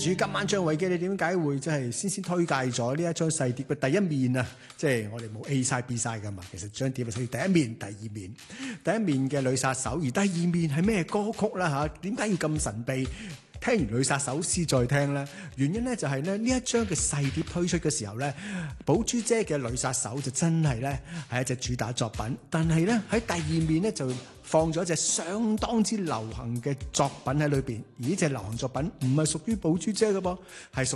主今晚張偉基，你點解會即係先推介咗呢一張細碟嘅第一面啊？即係我哋冇 A side B side 噶嘛，其實張碟係寫第一面、第二面。第一面嘅女殺手，而第二面係咩歌曲啦嚇？點解要咁神秘？聽完女殺手先再聽咧，原因咧就係咧呢一張嘅細碟推出嘅時候咧，寶珠姐嘅女殺手就真係咧係一隻主打作品，但係咧喺第二面咧就放咗一隻相當之流行嘅作品喺裏邊，而呢隻流行作品唔係屬於寶珠姐嘅噃，係屬